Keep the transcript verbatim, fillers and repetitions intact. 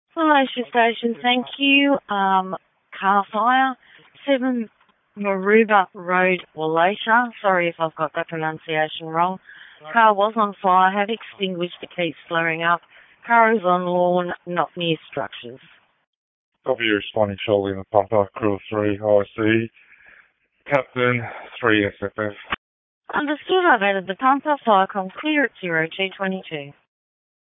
Malaysia Station, thank you. Um, car fire, seven Maruba Road, Wallacia. Sorry if I've got that pronunciation wrong. Car was on fire, have extinguished, it keeps flaring up. Car is on lawn, not near structures. Copy, responding shortly in the Papa, Crew three, I C, Captain three S F F. Understood, I've added the pumper, fire com clear at zero two twenty-two.